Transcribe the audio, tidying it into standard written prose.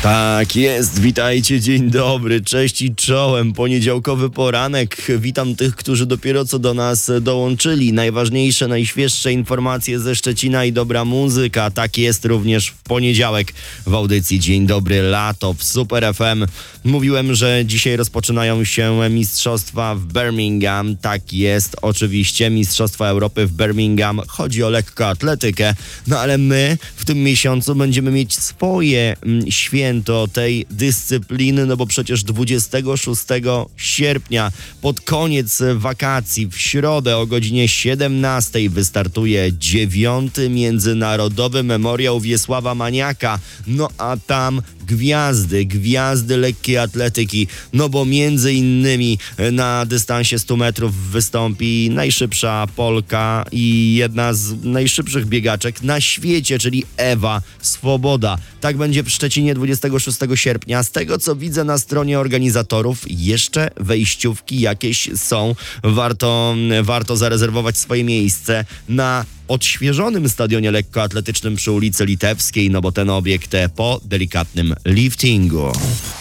Tak jest, witajcie, dzień dobry, cześć i czołem, poniedziałkowy poranek. Witam tych, którzy dopiero co do nas dołączyli. Najważniejsze, najświeższe informacje ze Szczecina i dobra muzyka. Tak jest również w poniedziałek w audycji Dzień Dobry Lato w Super FM. Mówiłem, że dzisiaj rozpoczynają się mistrzostwa w Birmingham. Tak jest, oczywiście, mistrzostwa Europy w Birmingham. Chodzi o lekkoatletykę, no ale my w tym miesiącu będziemy mieć swoje święto tej dyscypliny, no bo przecież 26 sierpnia pod koniec wakacji w środę o godzinie 17 wystartuje 9. Międzynarodowy Memoriał Wiesława Maniaka. No a tam gwiazdy lekkiej atletyki, no bo między innymi na dystansie 100 metrów wystąpi najszybsza Polka i jedna z najszybszych biegaczek na świecie, czyli Ewa Swoboda. Tak będzie w Szczecinie 26 sierpnia. Z tego, co widzę na stronie organizatorów, jeszcze wejściówki jakieś są. Warto zarezerwować swoje miejsce na odświeżonym stadionie lekkoatletycznym przy ulicy Litewskiej, no bo ten obiekt po delikatnym liftingu.